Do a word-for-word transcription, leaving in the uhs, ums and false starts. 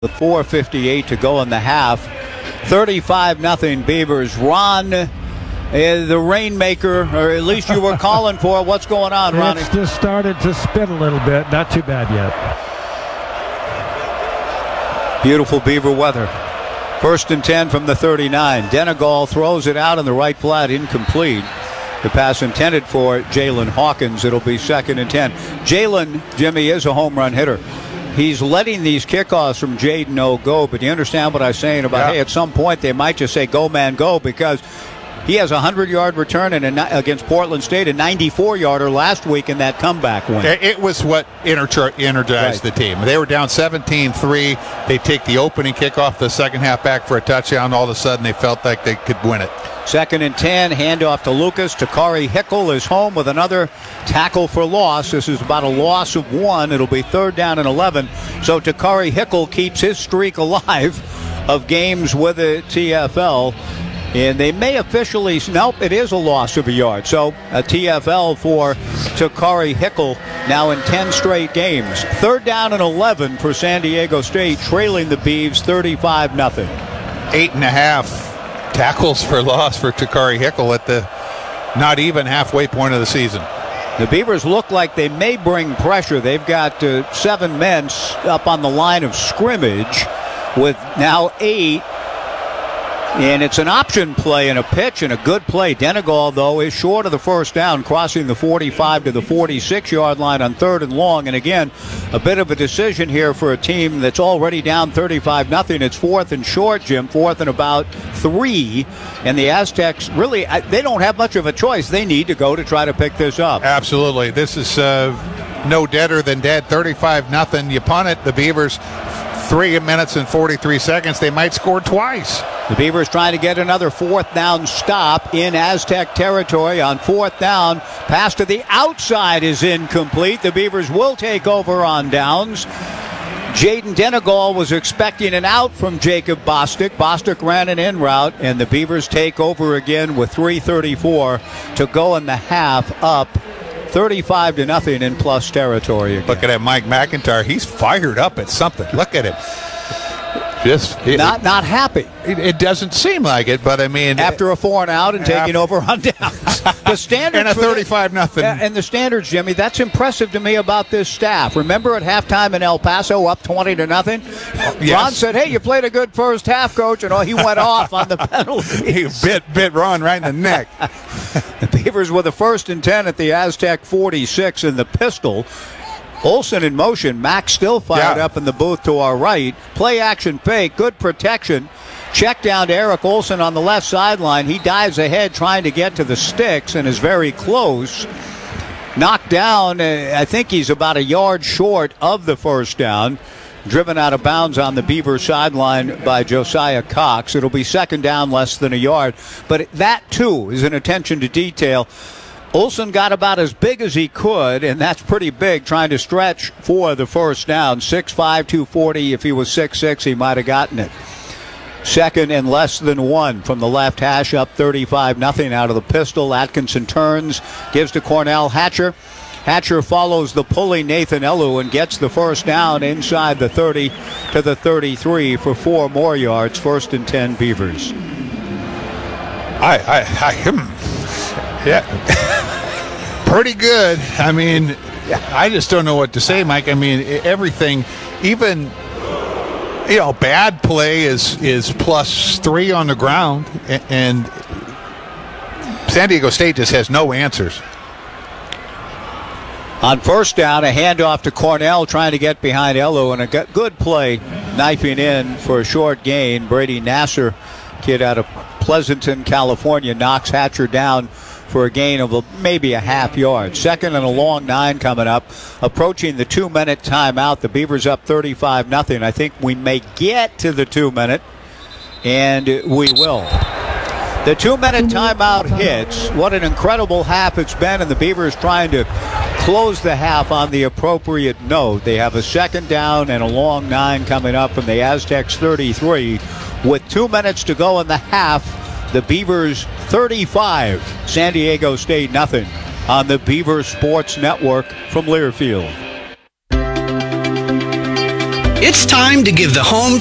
With four fifty-eight to go in the half. thirty-five nothing Beavers. Ron, uh, the rainmaker, or at least you were calling for. What's going on, Ronnie? It's just started to spin a little bit. Not too bad yet. Beautiful Beaver weather. First and ten from the thirty-nine. Denegal throws it out in the right flat, incomplete. The pass intended for Jalen Hawkins. It'll be second and ten. Jalen, Jimmy, is a home run hitter. He's letting these kickoffs from Jaden O go, but you understand what I'm saying about, yeah. hey, at some point they might just say, go, man, go, because he has a hundred-yard return and a, against Portland State, a ninety-four-yarder last week in that comeback win. It was what inter- energized right. the team. They were down seventeen three. They take the opening kickoff, the second half back for a touchdown. All of a sudden, they felt like they could win it. Second and ten, handoff to Lucas. Takari Hickle is home with another tackle for loss. This is about a loss of one. It'll be third down and eleven. So Takari Hickle keeps his streak alive of games with the T F L. And they may officially, nope, it is a loss of a yard. So a T F L for Takari Hickle now in ten straight games. Third down and eleven for San Diego State, trailing the Beavs thirty-five nothing. Eight and a half tackles for loss for Takari Hickle at the not even halfway point of the season. The Beavers look like they may bring pressure. They've got uh, seven men up on the line of scrimmage with now eight. And it's an option play and a pitch and a good play. Denegal, though, is short of the first down, crossing the forty-five to the forty-six-yard line on third and long. And again, a bit of a decision here for a team that's already down thirty-five nothing. It's fourth and short, Jim, fourth and about three. And the Aztecs really, they don't have much of a choice. They need to go to try to pick this up. Absolutely. This is uh, no deader than dead, thirty-five nothing. You punt it, the Beavers, three minutes and forty-three seconds. They might score twice. The Beavers trying to get another fourth down stop in Aztec territory. On fourth down, pass to the outside is incomplete. The Beavers will take over on downs. Jaden Denegal was expecting an out from Jacob Bostic. Bostic ran an in route, and the Beavers take over again with three thirty-four to go in the half, up thirty-five to nothing in plus territory again. Look at that Mike McIntyre. He's fired up at something. Look at him. Just it, not not happy. It, it doesn't seem like it, but I mean, after a four and out and after, taking over on downs, the standards and a thirty-five nothing. And the standards, Jimmy, that's impressive to me about this staff. Remember at halftime in El Paso, up twenty to nothing. Yes. Ron said, "Hey, you played a good first half, coach," and oh, he went off on the penalty. He bit bit Ron right in the neck. The Beavers with a first and ten at the Aztec forty-six in the pistol. Olsen in motion. Max still fired yeah. up in the booth to our right. Play action fake. Good protection. Check down to Eric Olsen on the left sideline. He dives ahead trying to get to the sticks and is very close. Knocked down. Uh, I think he's about a yard short of the first down. Driven out of bounds on the Beaver sideline by Josiah Cox. It'll be second down, less than a yard. But that, too, is an attention to detail. Olsen got about as big as he could, and that's pretty big, trying to stretch for the first down. six five, two forty. If he was six six, he might have gotten it. Second and less than one from the left hash, up thirty-five nothing out of the pistol. Atkinson turns, gives to Cornell Hatcher. Hatcher follows the pulley Nathan Elu and gets the first down inside the thirty to the thirty-three for four more yards. First and ten Beavers. I, I, I him. Yeah, pretty good. I mean, I just don't know what to say, Mike. I mean, everything, even, you know, bad play is is plus three on the ground, and San Diego State just has no answers. On first down, a handoff to Cornell trying to get behind Elu, and a good play knifing in for a short gain. Brady Nasser, kid out of Pleasanton, California, knocks Hatcher down for a gain of maybe a half yard. Second and a long nine coming up. Approaching the two-minute timeout. The Beavers up thirty-five nothing. I think we may get to the two-minute, and we will. The two-minute timeout hits. What an incredible half it's been, and the Beavers trying to close the half on the appropriate note. They have a second down and a long nine coming up from the Aztecs thirty-three. With two minutes to go in the half, the Beavers thirty-five, San Diego State nothing on the Beaver Sports Network from Learfield. It's time to give the home